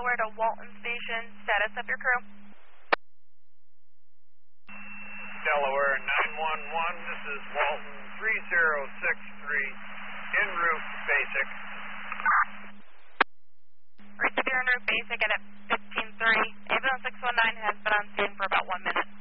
Delaware to Walton Station. Status of your crew. Delaware 911, this is Walton 3063, en route basic. Receiving en route basic and at 15-3. Ambulance 619 has been on scene for about 1 minute.